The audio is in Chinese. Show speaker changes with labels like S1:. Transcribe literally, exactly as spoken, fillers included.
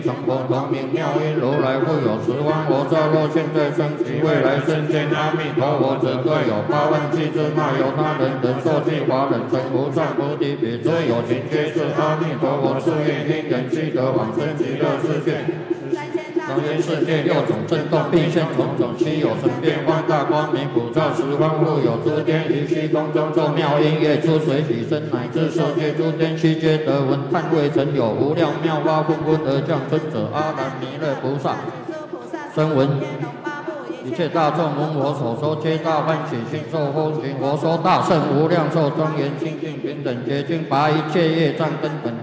S1: 成佛光明妙音如来复有十方佛刹若现在生及未来生见阿弥陀佛者各有八万七之那由他人人受记华人成无上菩提比则有情皆是阿弥陀佛是愿因缘积得往生极乐世界。当今世界六种震动并现种种稀有神变放大光明普照十方复有诸天于虚空中奏妙音乐出水起身乃至受戒诸天悉皆得闻叹未曾有无量妙法纷纷而降尊者阿难弥勒菩萨声闻一切大众闻我所说皆大欢喜心受风行我说大圣无量寿庄严清净平等洁净拔一切业障根本